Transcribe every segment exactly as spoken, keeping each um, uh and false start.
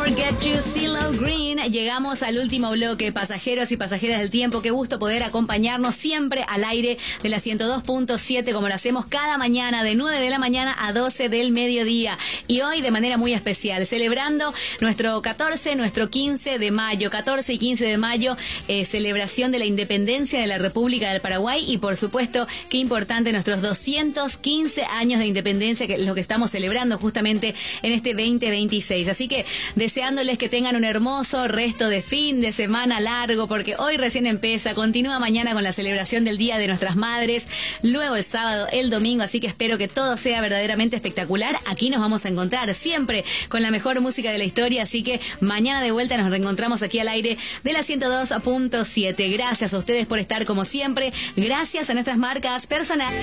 Forget You, CeeLo Green. Llegamos al último bloque, pasajeros y pasajeras del tiempo. Qué gusto poder acompañarnos siempre al aire de la ciento dos punto siete, como lo hacemos cada mañana de nueve de la mañana a doce del mediodía. Y hoy de manera muy especial, celebrando nuestro catorce, nuestro quince de mayo, catorce y quince de mayo, eh, celebración de la independencia de la República del Paraguay y por supuesto, qué importante, nuestros doscientos quince años de independencia, que es lo que estamos celebrando justamente en este veinte veintiséis. Así que deseándoles que tengan un hermoso resto de fin de semana largo, porque hoy recién empieza, continúa mañana con la celebración del Día de Nuestras Madres, luego el sábado, el domingo, así que espero que todo sea verdaderamente espectacular. Aquí nos vamos a encontrar siempre con la mejor música de la historia, así que mañana de vuelta nos reencontramos aquí al aire de la ciento dos punto siete. Gracias a ustedes por estar como siempre, gracias a nuestras marcas personales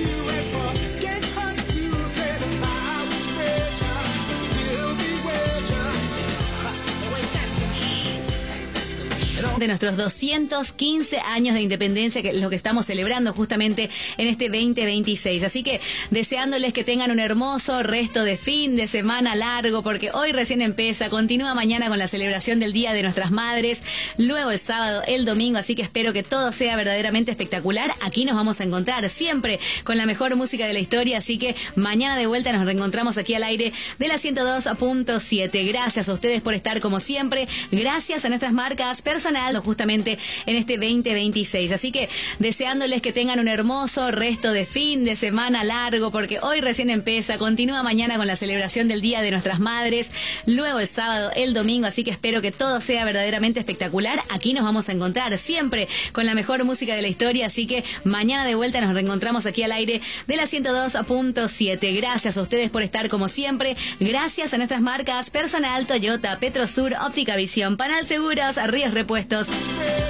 de nuestros doscientos quince años de independencia, que es lo que estamos celebrando justamente en este veinte veintiséis. Así que deseándoles que tengan un hermoso resto de fin de semana largo, porque hoy recién empieza, continúa mañana con la celebración del Día de Nuestras Madres, luego el sábado, el domingo, así que espero que todo sea verdaderamente espectacular. Aquí nos vamos a encontrar siempre con la mejor música de la historia, así que mañana de vuelta nos reencontramos aquí al aire de la ciento dos punto siete. Gracias a ustedes por estar como siempre, gracias a nuestras marcas personales justamente en este veinte veintiséis. Así que deseándoles que tengan un hermoso resto de fin de semana largo, porque hoy recién empieza, continúa mañana con la celebración del Día de Nuestras Madres, luego el sábado, el domingo, así que espero que todo sea verdaderamente espectacular. Aquí nos vamos a encontrar siempre con la mejor música de la historia, así que mañana de vuelta nos reencontramos aquí al aire de la ciento dos punto siete. Gracias a ustedes por estar como siempre, gracias a nuestras marcas personal, Toyota, Petrosur, Óptica Visión, Panal Seguros, Ríos Repuestos.